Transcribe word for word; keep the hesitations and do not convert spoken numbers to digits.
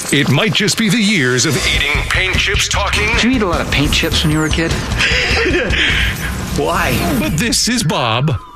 It might just be the years of eating paint chips talking. Did you eat a lot of paint chips when you were a kid? Why? But this is Bob.